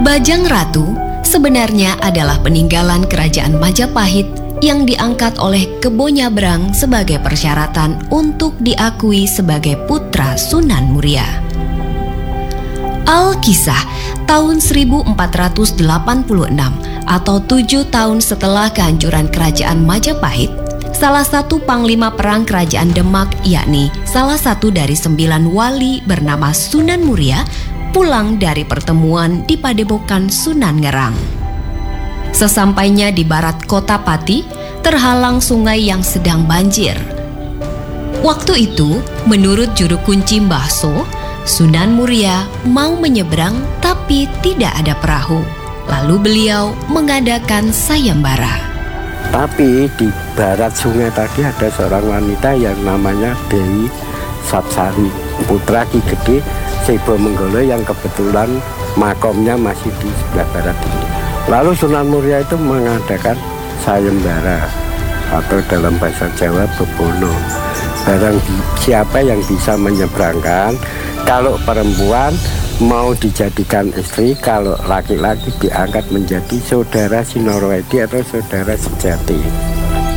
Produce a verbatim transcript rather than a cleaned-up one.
Bajang Ratu sebenarnya adalah peninggalan kerajaan Majapahit yang diangkat oleh Kebo Nyabrang sebagai persyaratan untuk diakui sebagai putra Sunan Muria. Alkisah tahun seribu empat ratus delapan puluh enam atau tujuh tahun setelah kehancuran kerajaan Majapahit, salah satu panglima perang kerajaan Demak, yakni salah satu dari sembilan wali bernama Sunan Muria, pulang dari pertemuan di Padepokan Sunan Ngerang. Sesampainya di barat kota Pati, terhalang sungai yang sedang banjir. Waktu itu, menurut juru kunci Mbah So, Sunan Muria mau menyeberang tapi tidak ada perahu. Lalu beliau mengadakan sayembara. Tapi di barat sungai tadi ada seorang wanita yang namanya Dewi Satsari, putra Ki Gede Sebo Menggolo yang kebetulan makomnya masih di sebelah barat ini. Lalu Sunan Muria itu mengadakan sayembara atau dalam bahasa Jawa bebono. Barang siapa yang bisa menyeberangkan, kalau perempuan mau dijadikan istri, kalau laki-laki diangkat menjadi saudara Sinorowedi atau saudara sejati.